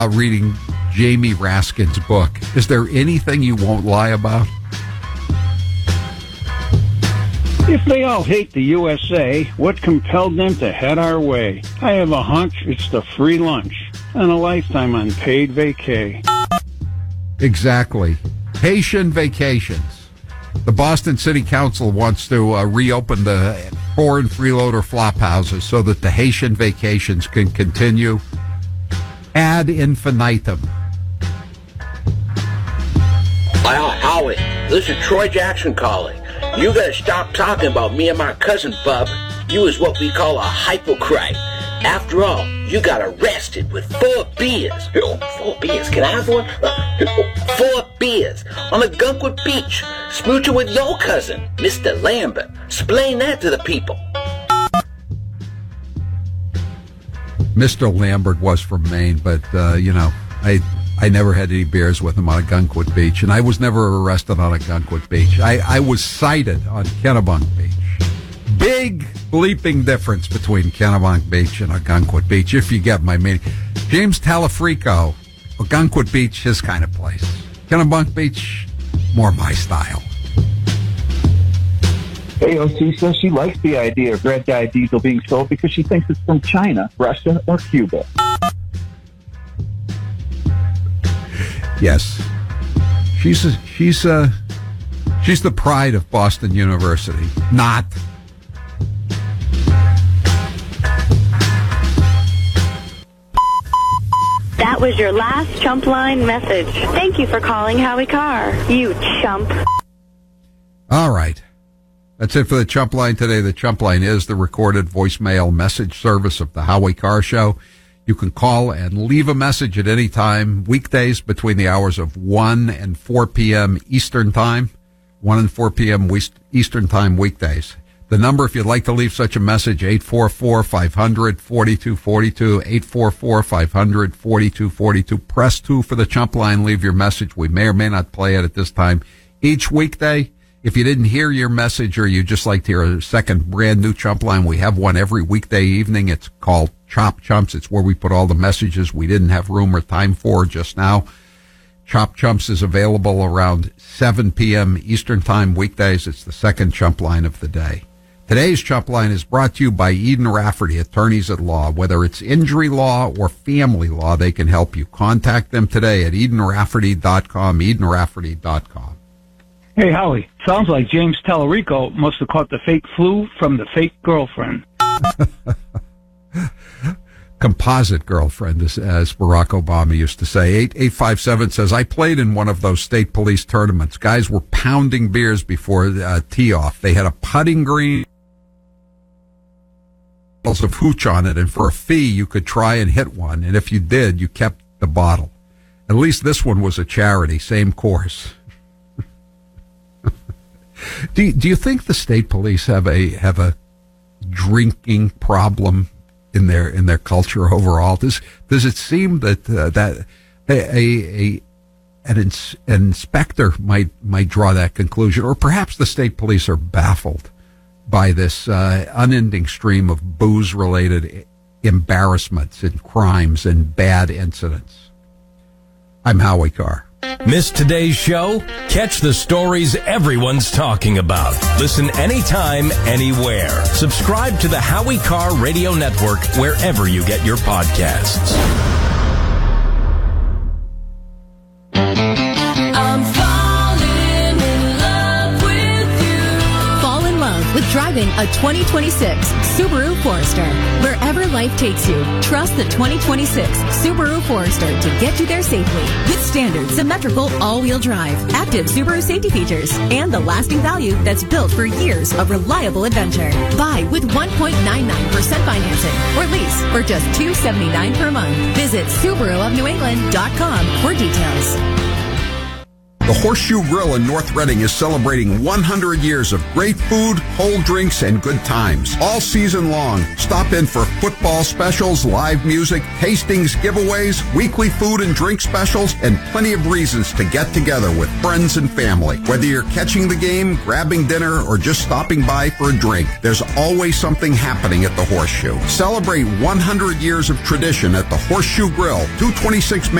reading Jamie Raskin's book. Is there anything you won't lie about? If they all hate the USA, what compelled them to head our way? I have a hunch it's the free lunch and a lifetime on paid vacay. Exactly. Haitian vacations. The Boston City Council wants to reopen the foreign freeloader flop houses so that the Haitian vacations can continue ad infinitum. Howie, this is Troy Jackson calling. You gotta stop talking about me and my cousin, Bub. You is what we call a hypocrite. After all, you got arrested with 4 beers. 4 beers? Can I have one? 4 beers on a Gunkwood Beach, smooching with your cousin, Mr. Lambert. Explain that to the people. Mr. Lambert was from Maine, but, I never had any beers with him on a Gunkwood Beach, and I was never arrested on a Gunkwood Beach. I was cited on Kennebunk Beach. Big bleeping difference between Kennebunk Beach and a Gunkwood Beach, if you get my meaning. James Talafrico, a Gunkwood Beach, his kind of place. Kennebunk Beach, more my style. AOC says she likes the idea of red dye diesel being sold because she thinks it's from China, Russia, or Cuba. Yes, she's the pride of Boston University. Not. That was your last chump line message. Thank you for calling Howie Carr. You chump. All right. That's it for the Chump Line today. The Chump Line is the recorded voicemail message service of the Howie Carr Show. You can call and leave a message at any time, weekdays between the hours of 1 and 4 p.m. Eastern Time, 1 and 4 p.m. Eastern Time weekdays. The number, if you'd like to leave such a message, 844-500-4242, 844-500-4242. Press 2 for the Chump Line. Leave your message. We may or may not play it at this time. Each weekday, if you didn't hear your message or you just like to hear a second brand new Chump Line, we have one every weekday evening. It's called Chop Chumps. It's where we put all the messages we didn't have room or time for just now. Chop Chumps is available around 7 p.m. Eastern Time weekdays. It's the second Chump Line of the day. Today's Chump Line is brought to you by Eden Rafferty, attorneys at law. Whether it's injury law or family law, they can help you. Contact them today at EdenRafferty.com, EdenRafferty.com. Hey, Howie, sounds like James Tallarico must have caught the fake flu from the fake girlfriend. Composite girlfriend, as Barack Obama used to say. 8857 says, I played in one of those state police tournaments. Guys were pounding beers before tee-off. They had a putting green of hooch on it, and for a fee, you could try and hit one, and if you did, you kept the bottle. At least this one was a charity, same course. Do you think the state police have a drinking problem in their culture overall? Does it seem that an inspector might draw that conclusion, or perhaps the state police are baffled by this unending stream of booze-related embarrassments and crimes and bad incidents? I'm Howie Carr. Missed today's show? Catch the stories everyone's talking about. Listen anytime, anywhere. Subscribe to the Howie Carr Radio Network wherever you get your podcasts. I'm falling in love with you. Fall in love with driving a 2026 Subaru Forester. Wherever life takes you, trust the 2026 Subaru Forester to get you there safely. With standard, symmetrical, all-wheel drive, active Subaru safety features, and the lasting value that's built for years of reliable adventure. Buy with 1.99% financing or lease for just $279 per month. Visit SubaruofNewEngland.com for details. The Horseshoe Grill in North Reading is celebrating 100 years of great food, cold drinks, and good times. All season long, stop in for football specials, live music, tastings, giveaways, weekly food and drink specials, and plenty of reasons to get together with friends and family. Whether you're catching the game, grabbing dinner, or just stopping by for a drink, there's always something happening at the Horseshoe. Celebrate 100 years of tradition at the Horseshoe Grill, 226